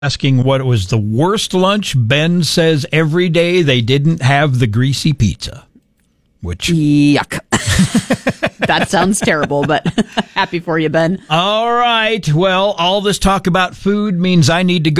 asking what was the worst lunch. Ben says every day they didn't have the greasy pizza. Which yuck. That sounds terrible, but happy for you, Ben. All right. Well, all this talk about food means I need to go